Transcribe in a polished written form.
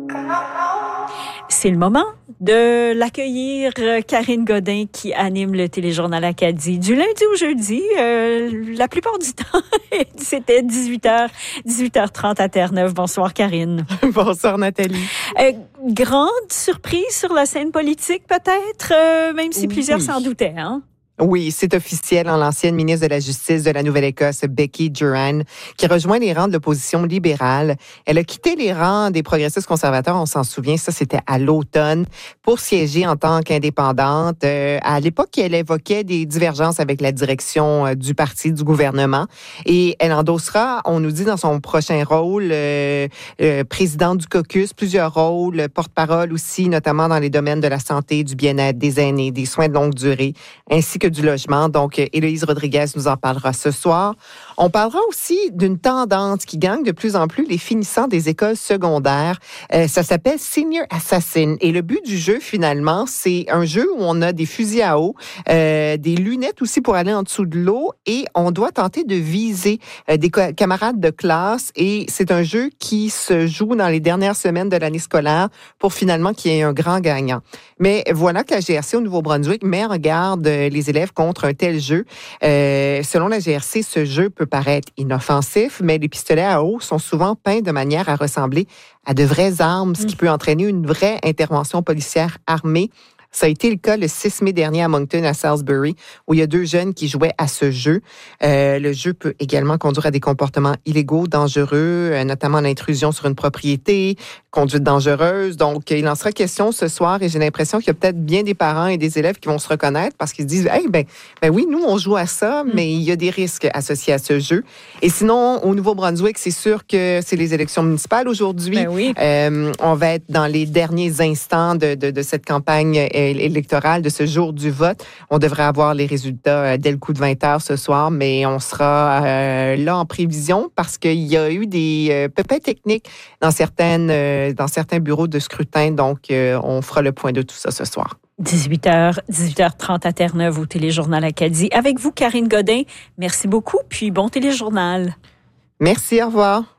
C'est le moment de l'accueillir, Karine Godin, qui anime le téléjournal Acadie du lundi au jeudi. La plupart du temps, c'était 18h30 à Terre-Neuve. Bonsoir, Karine. Bonsoir, Nathalie. Grande surprise sur la scène politique, peut-être, même si plusieurs s'en doutaient, hein? Oui, c'est officiel. L'ancienne ministre de la Justice de la Nouvelle-Écosse, Becky Duran, qui rejoint les rangs de l'opposition libérale. Elle a quitté les rangs des progressistes conservateurs, on s'en souvient, ça c'était à l'automne, pour siéger en tant qu'indépendante. À l'époque, elle évoquait des divergences avec la direction du parti, du gouvernement. Et elle endossera, on nous dit dans son prochain rôle, présidente du caucus, plusieurs rôles, porte-parole aussi, notamment dans les domaines de la santé, du bien-être des aînés, des soins de longue durée, ainsi que du logement. Donc, Héloïse Rodriguez nous en parlera ce soir. On parlera aussi d'une tendance qui gagne de plus en plus les finissants des écoles secondaires. Ça s'appelle Senior Assassin. Et le but du jeu, finalement, c'est un jeu où on a des fusils à eau, des lunettes aussi pour aller en dessous de l'eau et on doit tenter de viser des camarades de classe. Et c'est un jeu qui se joue dans les dernières semaines de l'année scolaire pour finalement qu'il y ait un grand gagnant. Mais voilà que la GRC au Nouveau-Brunswick met en garde les élèves contre un tel jeu. Selon la GRC, ce jeu peut paraître inoffensif, mais les pistolets à eau sont souvent peints de manière à ressembler à de vraies armes, ce qui peut entraîner une vraie intervention policière armée. Ça a été le cas le 6 mai dernier à Moncton, à Salisbury, où il y a 2 jeunes qui jouaient à ce jeu. Le jeu peut également conduire à des comportements illégaux, dangereux, notamment l'intrusion sur une propriété, conduite dangereuse. Donc, il en sera question ce soir et j'ai l'impression qu'il y a peut-être bien des parents et des élèves qui vont se reconnaître parce qu'ils se disent « Hey, ben oui, nous, on joue à ça, mais il y a des risques associés à ce jeu. » Et sinon, au Nouveau-Brunswick, c'est sûr que c'est les élections municipales aujourd'hui. Ben oui. On va être dans les derniers instants de cette campagne électorale, de ce jour du vote. On devrait avoir les résultats dès le coup de 20h ce soir, mais on sera là en prévision parce qu'il y a eu des pépins techniques dans certains bureaux de scrutin. Donc, on fera le point de tout ça ce soir. 18h30 à Terre-Neuve au téléjournal Acadie. Avec vous, Karine Godin. Merci beaucoup, puis bon téléjournal. Merci, au revoir.